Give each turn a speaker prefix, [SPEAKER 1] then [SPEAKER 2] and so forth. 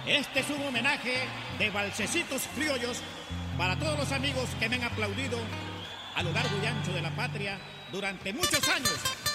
[SPEAKER 1] Este es un homenaje de Balsecitos Criollos para todos los amigos que me han aplaudido a lo largo y ancho de la patria durante muchos años.